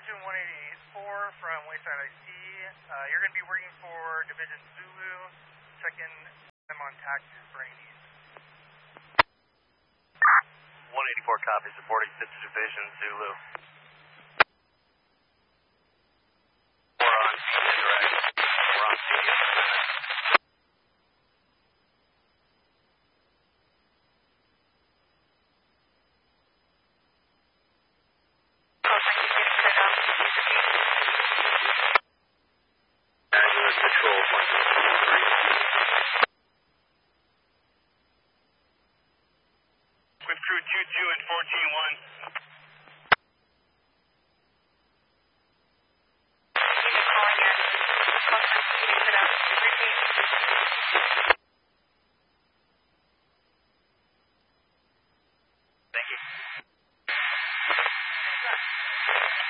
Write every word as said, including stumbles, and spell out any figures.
engine one eighty-four from Wayside I C. Uh, you're going to be working for Division Zulu. Check in them on taxi for any needs. one eighty-four copy, supporting fifth Division Zulu. We're on C direct. We're on C. Angeles Patrol one three. With crew two two and fourteen one. Thank you.